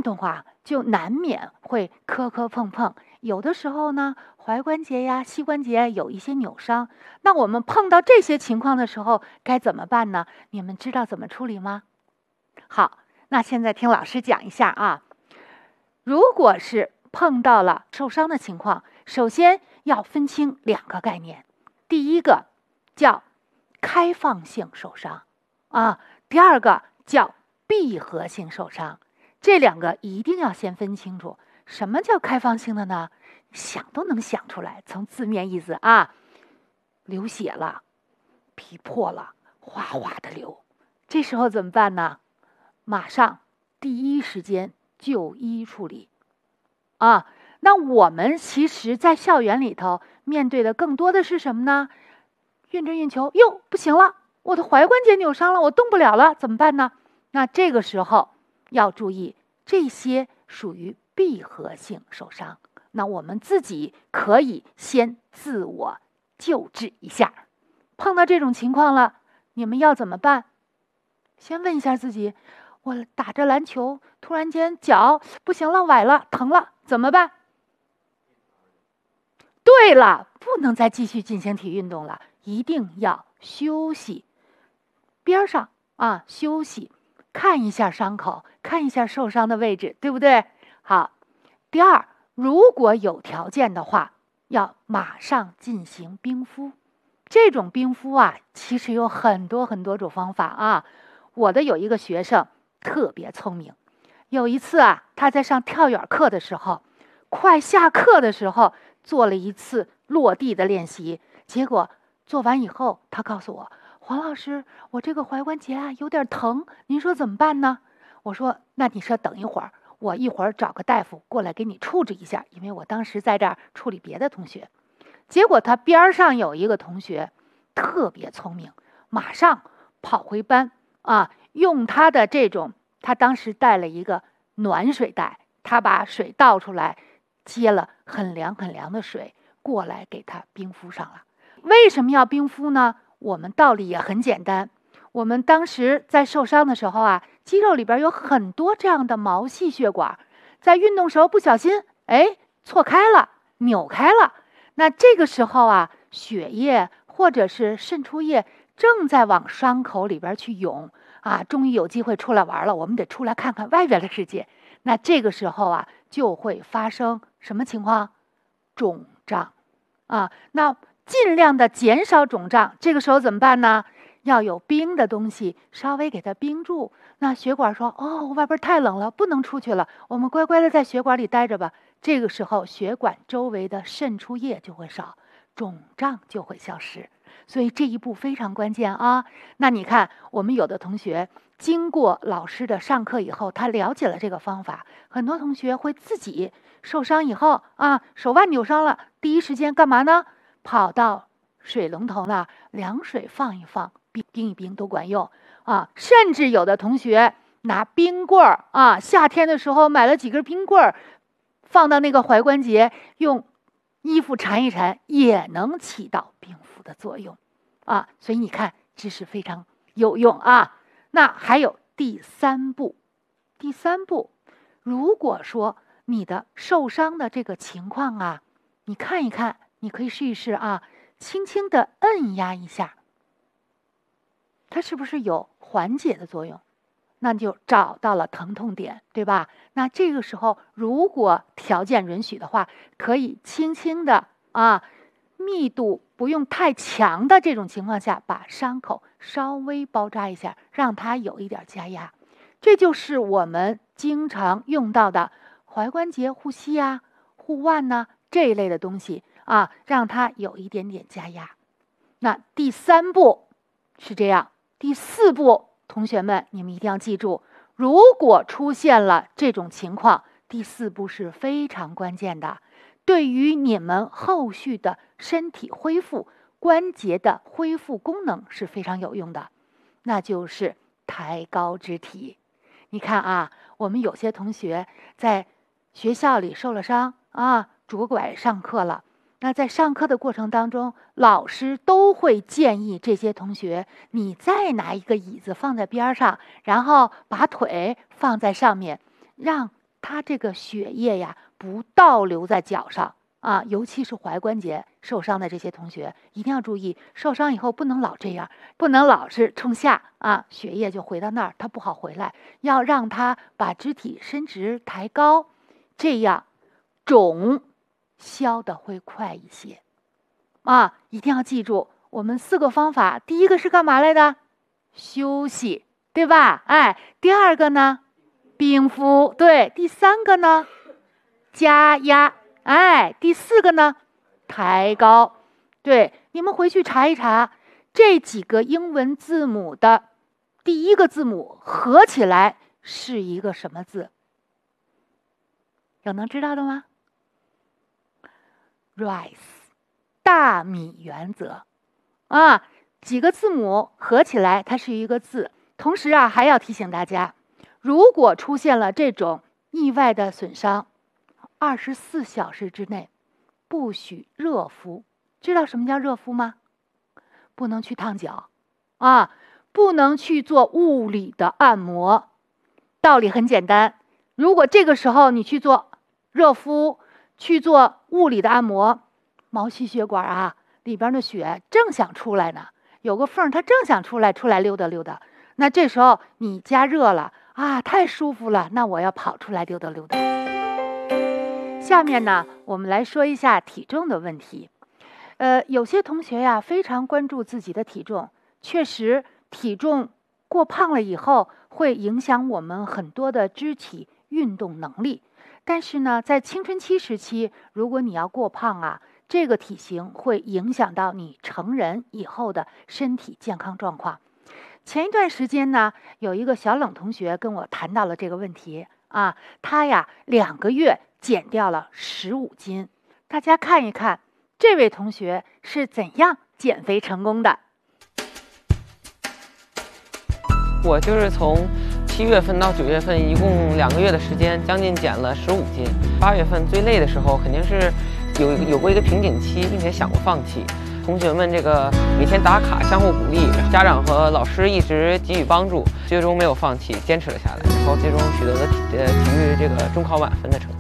动啊，就难免会磕磕碰碰。有的时候呢，踝关节呀、膝关节有一些扭伤。那我们碰到这些情况的时候，该怎么办呢？你们知道怎么处理吗？好，那现在听老师讲一下啊。如果是碰到了受伤的情况，首先要分清2个概念。第一个叫开放性受伤啊，第二个叫闭合性受伤。这2个一定要先分清楚。什么叫开放性的呢？想都能想出来，从字面意思啊，流血了，皮破了，哗哗的流，这时候怎么办呢？马上第一时间就医处理啊。那我们其实在校园里头面对的更多的是什么呢？运着运球，哟，不行了，我的踝关节扭伤了，我动不了了，怎么办呢？那这个时候要注意，这些属于闭合性受伤。那我们自己可以先自我救治一下。碰到这种情况了，你们要怎么办？先问一下自己，我打着篮球，突然间脚不行了，崴了，疼了，怎么办？对了，不能再继续进行体育运动了，一定要休息。边上啊，休息，看一下伤口，看一下受伤的位置，对不对？好，第二，如果有条件的话，要马上进行冰敷。这种冰敷啊，其实有很多种方法啊。我的有一个学生特别聪明，有一次啊，他在上跳远课的时候，快下课的时候做了一次落地的练习，结果做完以后，他告诉我，黄老师，我这个踝关节啊有点疼，您说怎么办呢？我说，那你说等一会儿，我一会儿找个大夫过来给你处置一下，因为我当时在这儿处理别的同学。结果他边上有一个同学特别聪明，马上跑回班啊，用他的这种，他当时带了一个暖水袋，他把水倒出来，接了很凉的水过来给他冰敷上了。为什么要冰敷呢？我们道理也很简单，我们当时在受伤的时候啊，肌肉里边有很多这样的毛细血管，在运动时候不小心错开了，扭开了。那这个时候啊，血液或者是渗出液正在往伤口里边去涌啊，终于有机会出来玩了，我们得出来看看外边的世界。那这个时候啊，就会发生什么情况？肿胀啊。那尽量的减少肿胀，这个时候怎么办呢？要有冰的东西稍微给它冰住。那血管说，哦，外边太冷了，不能出去了，我们乖乖的在血管里待着吧。这个时候血管周围的渗出液就会少，肿胀就会消失。所以这一步非常关键啊。那你看，我们有的同学经过老师的上课以后，他了解了这个方法，很多同学会自己受伤以后啊，手腕扭伤了，第一时间干嘛呢？跑到水龙头那凉水放一放，冰一冰都管用啊。甚至有的同学拿冰棍儿啊，夏天的时候买了几根冰棍儿，放到那个踝关节，用衣服缠一缠，也能起到冰敷的作用啊。所以你看，知识非常有用啊。那还有第三步，如果说你的受伤的这个情况啊，你看一看，你可以试一试啊，轻轻的按压一下，它是不是有缓解的作用？那就找到了疼痛点，对吧？那这个时候，如果条件允许的话，可以轻轻的啊，密度不用太强的这种情况下，把伤口稍微包扎一下，让它有一点加压。这就是我们经常用到的踝关节护膝啊、护腕呐这一类的东西啊，让它有一点点加压。那第三步是这样，第四步。同学们，你们一定要记住，如果出现了这种情况，第四步是非常关键的，对于你们后续的身体恢复、关节的恢复功能是非常有用的，那就是抬高肢体。你看啊，我们有些同学在学校里受了伤啊，拄拐上课了。那在上课的过程当中，老师都会建议这些同学，你再拿一个椅子放在边上，然后把腿放在上面，让它这个血液呀不倒流在脚上啊，尤其是踝关节受伤的这些同学，一定要注意，受伤以后不能老这样，不能老是冲下啊，血液就回到那儿，它不好回来，要让它把肢体伸直抬高，这样肿消的会快一些啊！一定要记住，我们4个方法，第一个是干嘛来的？休息，对吧？哎，第2个呢？冰敷，对。第3个呢？加压，哎。第4个呢？抬高，对。你们回去查一查，这几个英文字母的第1个字母合起来是一个什么字？有能知道的吗？Rice， 大米原则啊，几个字母合起来它是一个字。同时啊，还要提醒大家，如果出现了这种意外的损伤，24小时之内不许热敷。知道什么叫热敷吗？不能去烫脚啊，不能去做物理的按摩。道理很简单，如果这个时候你去做热敷，去做物理的按摩，毛细血管啊里边的血正想出来呢，有个缝它正想出来溜达溜达，那这时候你加热了啊，太舒服了，那我要跑出来溜达溜达。下面呢，我们来说一下体重的问题。有些同学呀非常关注自己的体重，确实体重过胖了以后会影响我们很多的肢体运动能力。但是呢，在青春期时期，如果你要过胖啊，这个体型会影响到你成人以后的身体健康状况。前一段时间呢，有一个小冷同学跟我谈到了这个问题啊，他呀2个月减掉了15斤。大家看一看，这位同学是怎样减肥成功的？ 我就是从7月份到9月份，一共2个月的时间，将近减了15斤。8月份最累的时候，肯定是有过一个瓶颈期，并且想过放弃。同学们这个每天打卡，相互鼓励，家长和老师一直给予帮助，最终没有放弃，坚持了下来，然后最终取得了体育这个中考满分的成绩。